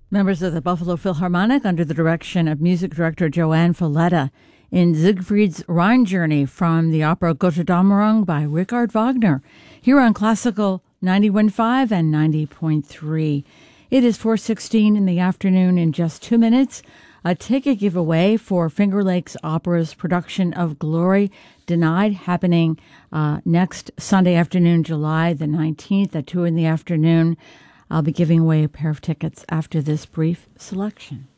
Members of the Buffalo Philharmonic, under the direction of music director Joanne Falletta, in Siegfried's Rhine Journey from the opera Götterdämmerung by Richard Wagner, here on Classical 91.5 and 90.3. It is 4:16 in the afternoon. In just 2 minutes, a ticket giveaway for Finger Lakes Opera's production of Glory Denied, happening next Sunday afternoon, July the 19th at 2 in the afternoon. I'll be giving away a pair of tickets after this brief selection.